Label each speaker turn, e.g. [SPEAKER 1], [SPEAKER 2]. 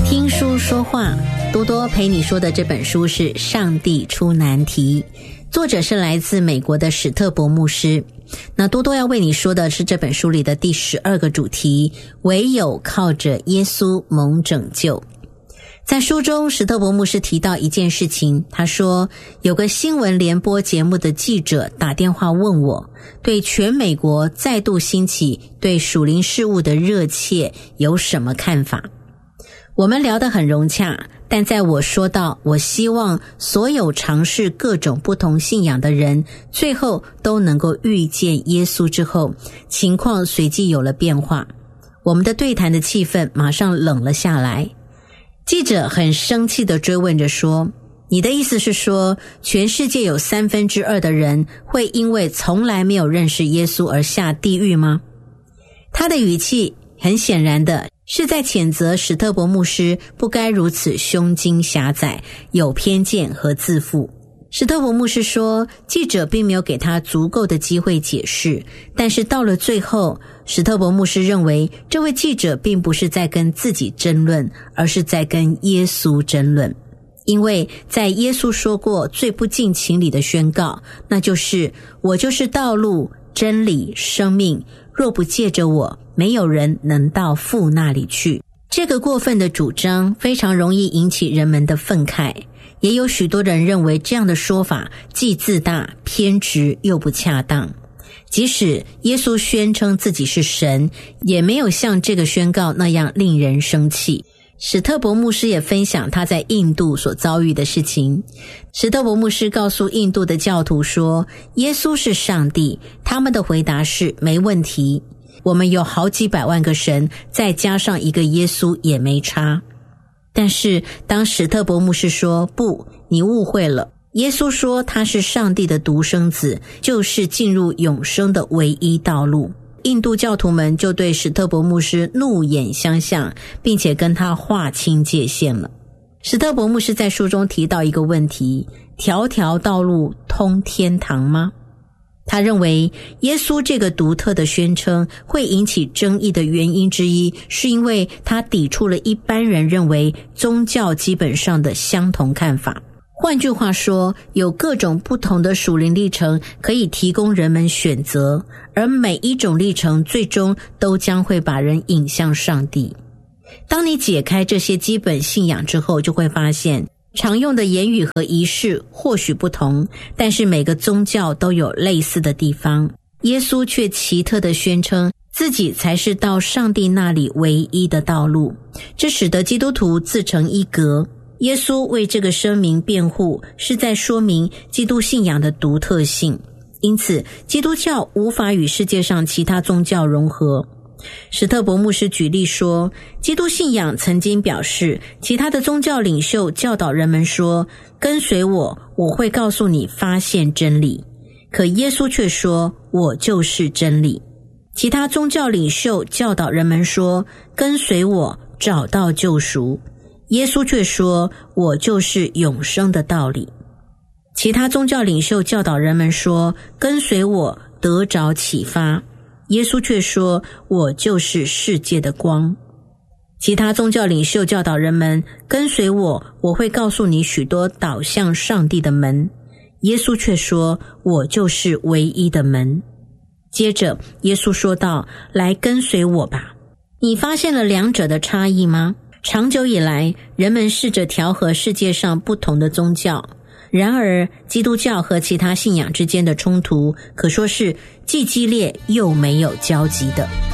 [SPEAKER 1] 听书说话，多多陪你说的这本书是《上帝出难题》，作者是来自美国的史特伯牧师。那多多要为你说的是这本书里的第12个主题，唯有靠着耶稣蒙拯救。在书中，史特伯牧师提到一件事情，他说有个新闻联播节目的记者打电话问我，对全美国再度兴起对属灵事物的热切有什么看法。我们聊得很融洽，但在我说到我希望所有尝试各种不同信仰的人最后都能够遇见耶稣之后，情况随即有了变化。我们的对谈的气氛马上冷了下来。记者很生气地追问着说，你的意思是说全世界有2/3的人会因为从来没有认识耶稣而下地狱吗？他的语气很显然的是在谴责史特伯牧师不该如此胸襟狭窄、有偏见和自负。史特伯牧师说，记者并没有给他足够的机会解释，但是到了最后，史特伯牧师认为这位记者并不是在跟自己争论，而是在跟耶稣争论。因为在耶稣说过最不近情理的宣告，那就是我就是道路、真理、生命，若不借着我，没有人能到父那里去。这个过分的主张非常容易引起人们的愤慨，也有许多人认为这样的说法既自大、偏执又不恰当。即使耶稣宣称自己是神，也没有像这个宣告那样令人生气。史特伯牧师也分享他在印度所遭遇的事情。史特伯牧师告诉印度的教徒说，耶稣是上帝，他们的回答是没问题。我们有好几百万个神，再加上一个耶稣也没差。但是当史特伯牧师说，不，你误会了，耶稣说他是上帝的独生子，就是进入永生的唯一道路。印度教徒们就对史特伯牧师怒眼相向，并且跟他划清界限了。史特伯牧师在书中提到一个问题，条条道路通天堂吗？他认为耶稣这个独特的宣称会引起争议的原因之一，是因为他抵触了一般人认为宗教基本上的相同看法。换句话说，有各种不同的属灵历程可以提供人们选择，而每一种历程最终都将会把人引向上帝。当你解开这些基本信仰之后，就会发现常用的言语和仪式或许不同，但是每个宗教都有类似的地方。耶稣却奇特地宣称自己才是到上帝那里唯一的道路，这使得基督徒自成一格。耶稣为这个声明辩护，是在说明基督信仰的独特性，因此基督教无法与世界上其他宗教融合。史特伯牧师举例说，基督信仰曾经表示，其他的宗教领袖教导人们说，跟随我，我会告诉你发现真理。可耶稣却说，我就是真理。其他宗教领袖教导人们说，跟随我，找到救赎。耶稣却说，我就是永生的道理。其他宗教领袖教导人们说，跟随我，得着启发。耶稣却说，我就是世界的光。其他宗教领袖教导人们，跟随我，我会告诉你许多导向上帝的门。耶稣却说，我就是唯一的门。接着耶稣说道，来跟随我吧。你发现了两者的差异吗？长久以来，人们试着调和世界上不同的宗教，然而基督教和其他信仰之间的冲突可说是既激烈又没有交集的。